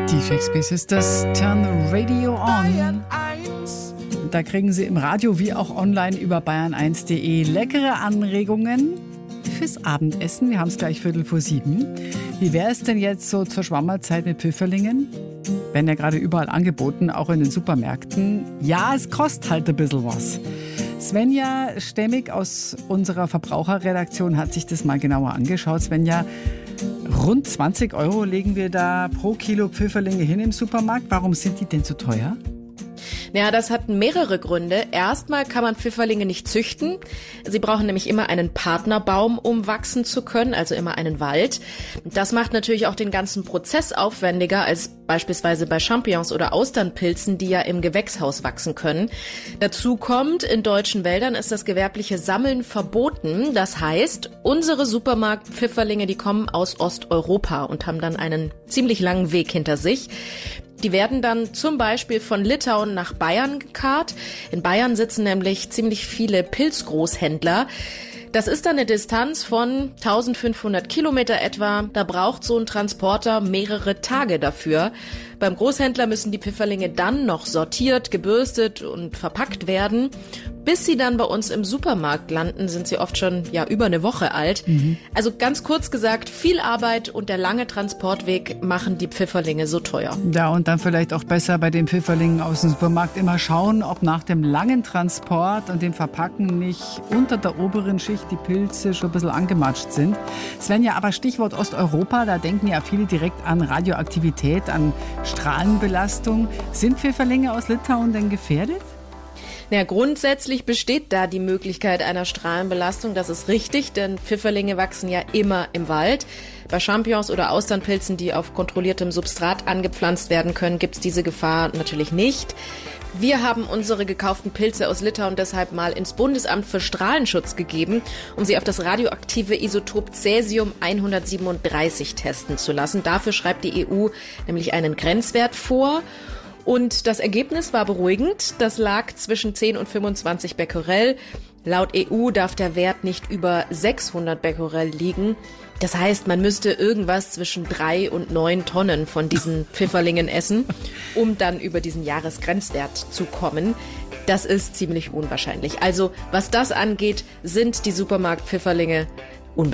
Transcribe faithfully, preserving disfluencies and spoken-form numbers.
Die Shakespeare Sisters Turn the Radio On. Da kriegen Sie im Radio wie auch online über bayern eins punkt de leckere Anregungen fürs Abendessen. Wir haben es gleich Viertel vor sieben. Wie wäre es denn jetzt so zur Schwammerzeit mit Pfifferlingen? Werden ja gerade überall angeboten, auch in den Supermärkten. Ja, es kostet halt ein bisschen was. Svenja Stemmig aus unserer Verbraucherredaktion hat sich das mal genauer angeschaut. Svenja, rund zwanzig Euro legen wir da pro Kilo Pfifferlinge hin im Supermarkt. Warum sind die denn so teuer? Ja, das hat mehrere Gründe. Erstmal kann man Pfifferlinge nicht züchten. Sie brauchen nämlich immer einen Partnerbaum, um wachsen zu können, also immer einen Wald. Das macht natürlich auch den ganzen Prozess aufwendiger als beispielsweise bei Champignons oder Austernpilzen, die ja im Gewächshaus wachsen können. Dazu kommt, in deutschen Wäldern ist das gewerbliche Sammeln verboten. Das heißt, unsere Supermarkt-Pfifferlinge, die kommen aus Osteuropa und haben dann einen ziemlich langen Weg hinter sich. Die werden dann zum Beispiel von Litauen nach Bayern gekarrt. In Bayern sitzen nämlich ziemlich viele Pilzgroßhändler. Das ist dann eine Distanz von eintausendfünfhundert Kilometer etwa. Da braucht so ein Transporter mehrere Tage dafür. Beim Großhändler müssen die Pfifferlinge dann noch sortiert, gebürstet und verpackt werden. Bis sie dann bei uns im Supermarkt landen, sind sie oft schon ja über eine Woche alt. Mhm. Also ganz kurz gesagt, viel Arbeit und der lange Transportweg machen die Pfifferlinge so teuer. Ja, und dann vielleicht auch besser bei den Pfifferlingen aus dem Supermarkt immer schauen, ob nach dem langen Transport und dem Verpacken nicht unter der oberen Schicht die Pilze schon ein bisschen angematscht sind. Svenja, aber Stichwort Osteuropa, da denken ja viele direkt an Radioaktivität, an Strahlenbelastung. Sind Pfifferlinge aus Litauen denn gefährdet? Ja, grundsätzlich besteht da die Möglichkeit einer Strahlenbelastung. Das ist richtig, denn Pfifferlinge wachsen ja immer im Wald. Bei Champignons oder Austernpilzen, die auf kontrolliertem Substrat angepflanzt werden können, gibt es diese Gefahr natürlich nicht. Wir haben unsere gekauften Pilze aus Litauen deshalb mal ins Bundesamt für Strahlenschutz gegeben, um sie auf das radioaktive Isotop Cäsium hundertsiebenunddreißig testen zu lassen. Dafür schreibt die E U nämlich einen Grenzwert vor. Und das Ergebnis war beruhigend. Das lag zwischen zehn und fünfundzwanzig Becquerel. Laut E U darf der Wert nicht über sechshundert Becquerel liegen. Das heißt, man müsste irgendwas zwischen drei und neun Tonnen von diesen Pfifferlingen essen, um dann über diesen Jahresgrenzwert zu kommen. Das ist ziemlich unwahrscheinlich. Also, was das angeht, sind die Supermarkt-Pfifferlinge